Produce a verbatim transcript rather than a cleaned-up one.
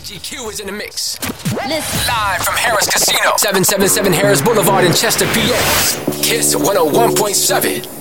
G Q is in the mix. Listen. Live from Harris Casino, seven seventy-seven Harris Boulevard in Chester, P A. Kiss one oh one point seven.